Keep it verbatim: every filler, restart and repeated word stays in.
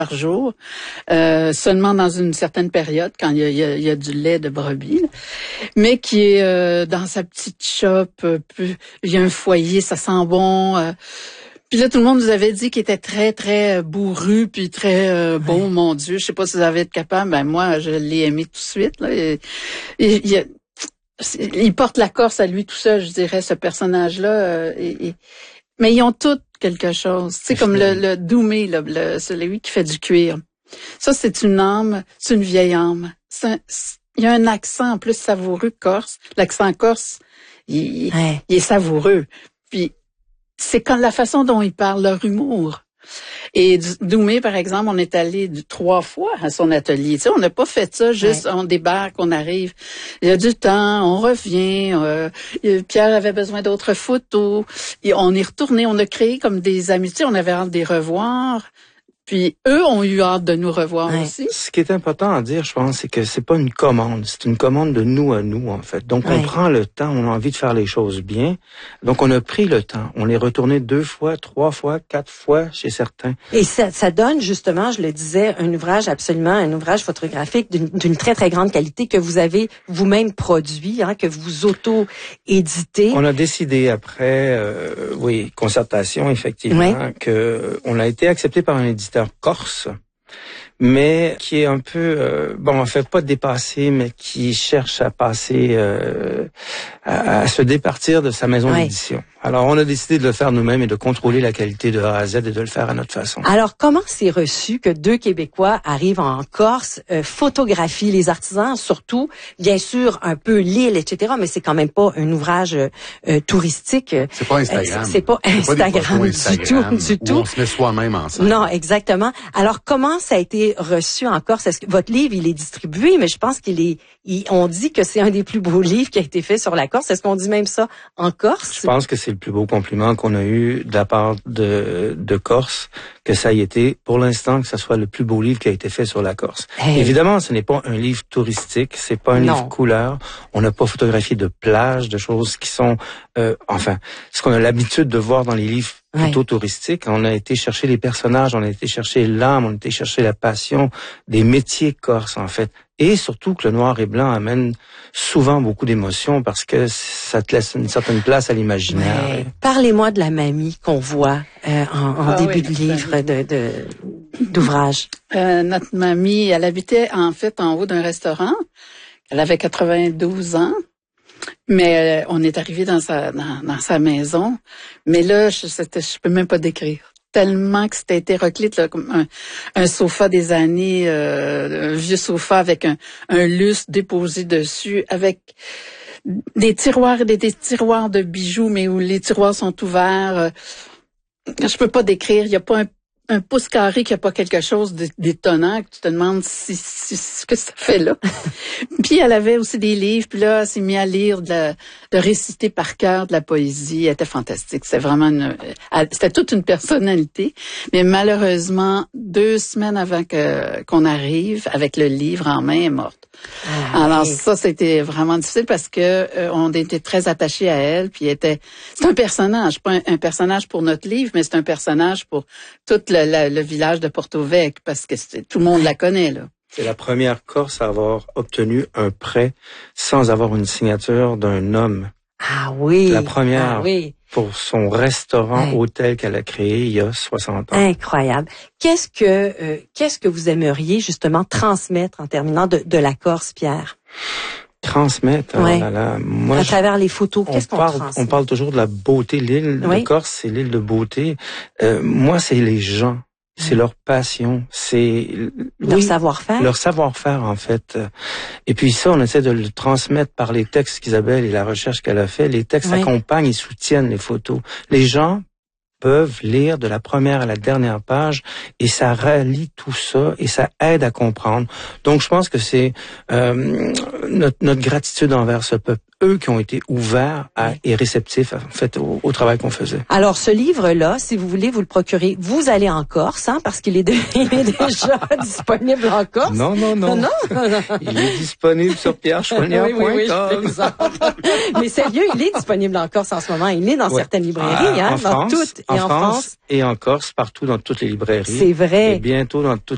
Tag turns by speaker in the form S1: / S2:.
S1: par jour, euh, seulement dans une certaine période, quand il y a, il y a, il y a du lait de brebis, là, mais qui est euh, dans sa petite shop, euh, il y a un foyer, ça sent bon. Euh, puis là, tout le monde nous avait dit qu'il était très, très bourru, puis très euh, bon, ouais. Mon Dieu, je sais pas si vous avez été capable, ben moi, je l'ai aimé tout de suite. Là, et, et, il, a, il porte la Corse à lui tout seul, je dirais, ce personnage-là. Euh, et, et, mais ils ont toutes quelque chose. Tu sais, comme le, le Doumé, là, le, celui qui fait du cuir. Ça, c'est une âme, c'est une vieille âme. C'est, c'est, il y a un accent en plus savoureux corse. L'accent corse, il, ouais. il est savoureux. Puis, c'est quand la façon dont il parle, leur humour. Et Doumé, par exemple, on est allé trois fois à son atelier. Tu sais, on n'a pas fait ça juste, ouais. On débarque, on arrive. Il y a du temps, on revient. Euh, Pierre avait besoin d'autres photos. Et on est retourné, on a créé comme des amitiés. On avait hâte de les revoir. Puis eux ont eu hâte de nous revoir ouais. aussi.
S2: Ce qui est important à dire, je pense, c'est que c'est pas une commande, c'est une commande de nous à nous en fait. Donc ouais. on prend le temps, on a envie de faire les choses bien. Donc on a pris le temps, on est retourné deux fois, trois fois, quatre fois chez certains.
S3: Et ça, ça donne justement, je le disais, un ouvrage absolument, un ouvrage photographique d'une, d'une très très grande qualité que vous avez vous-même produit, hein, que vous auto-éditez.
S2: On a décidé après, euh, oui, concertation effectivement, ouais. que on a été accepté par un éditeur corse, mais qui est un peu, euh, bon, en fait, pas dépassé, mais qui cherche à passer, euh, à, à se départir de sa maison ouais. d'édition. Alors, on a décidé de le faire nous-mêmes et de contrôler la qualité de A à Z et de le faire à notre façon.
S3: Alors, comment c'est reçu que deux Québécois arrivent en Corse, euh, photographient les artisans, surtout, bien sûr, un peu l'île, et cetera, mais c'est quand même pas un ouvrage euh, touristique.
S4: C'est pas Instagram.
S3: Euh, c'est, c'est pas
S4: c'est
S3: Instagram,
S4: pas
S3: du
S4: Instagram
S3: tout, du tout.
S4: On se met soi-même ensemble.
S3: Non, exactement. Alors, comment ça a été reçu en Corse? Est-ce que votre livre, il est distribué, mais je pense qu'il est, il, on dit que c'est un des plus beaux livres qui a été fait sur la Corse. Est-ce qu'on dit même ça en Corse?
S2: Je pense que c'est le plus beau compliment qu'on a eu de la part de, de Corse, que ça ait été, pour l'instant, que ça soit le plus beau livre qui a été fait sur la Corse. Hey. Évidemment, ce n'est pas un livre touristique, c'est pas un non. livre couleur. On n'a pas photographié de plages, de choses qui sont, euh, enfin, ce qu'on a l'habitude de voir dans les livres plutôt ouais. touristiques. On a été chercher les personnages, on a été chercher l'âme, on a été chercher la passion des métiers corses, en fait. Et surtout que le noir et blanc amène souvent beaucoup d'émotions parce que ça te laisse une certaine place à l'imaginaire.
S3: Ouais. Parlez-moi de la mamie qu'on voit euh, en, en ah, début oui, de livre, de, de, d'ouvrage.
S1: Euh, notre mamie, elle habitait en fait en haut d'un restaurant. Elle avait quatre-vingt-douze ans. Mais euh, on est arrivé dans sa dans, dans sa maison. Mais là, je c'était, je peux même pas décrire. Tellement que c'était hétéroclite, là, comme un, un sofa des années, euh, un vieux sofa avec un, un lustre déposé dessus, avec des tiroirs et des, des tiroirs de bijoux, mais où les tiroirs sont ouverts. Je peux pas décrire. Il y a pas un un pouce carré qui a pas quelque chose d'étonnant, que tu te demandes si, si, ce que ça fait là. Puis elle avait aussi des livres, puis là, elle s'est mise à lire, de, la, de réciter par cœur de la poésie. Elle était fantastique. C'était vraiment une, elle, c'était toute une personnalité. Mais malheureusement, deux semaines avant que qu'on arrive, avec le livre en main, elle est morte. Ah, Alors oui. ça, c'était vraiment difficile parce que euh, on était très attachés à elle, puis elle était, c'est un personnage, pas un, un personnage pour notre livre, mais c'est un personnage pour tout le, le, le village de Porto Vecchio, parce que c'est, tout le monde la connaît, là.
S2: C'est la première Corse à avoir obtenu un prêt sans avoir une signature d'un homme.
S3: Ah oui.
S2: La première
S3: ah, oui.
S2: pour son restaurant ouais. hôtel qu'elle a créé il y a soixante ans.
S3: Incroyable. Qu'est-ce que euh, qu'est-ce que vous aimeriez justement transmettre en terminant de, de la Corse, Pierre?
S2: Transmettre,
S3: ouais.
S2: oh là là, moi,
S3: à travers les photos, qu'est-ce qu'on
S2: parle,
S3: transmet?
S2: On parle toujours de la beauté. L'île oui. de Corse, c'est l'île de beauté. Euh, moi, c'est les gens. C'est leur passion, c'est
S3: leur
S2: oui,
S3: savoir-faire.
S2: Leur savoir-faire, en fait. Et puis ça, on essaie de le transmettre par les textes qu'Isabelle et la recherche qu'elle a fait. Les textes oui. accompagnent et soutiennent les photos. Les gens peuvent lire de la première à la dernière page et ça rallie tout ça et ça aide à comprendre. Donc, je pense que c'est euh, notre, notre gratitude envers ce peuple. Eux qui ont été ouverts à, et réceptifs en fait au, au travail qu'on faisait.
S3: Alors ce livre-là, si vous voulez vous le procurer, vous allez en Corse, hein, parce qu'il est, de, il est déjà disponible en Corse.
S2: Non, non, non.
S3: non?
S2: Il est disponible sur pierre chouanière point com.
S3: Oui, oui, oui, mais sérieux, il est disponible en Corse en ce moment. Il est dans ouais. certaines librairies,
S2: euh,
S3: hein,
S2: en
S3: dans
S2: France,
S3: toutes
S2: en
S3: et en
S2: France
S3: France
S2: et en Corse, partout dans toutes les librairies.
S3: C'est vrai.
S2: Et bientôt dans toutes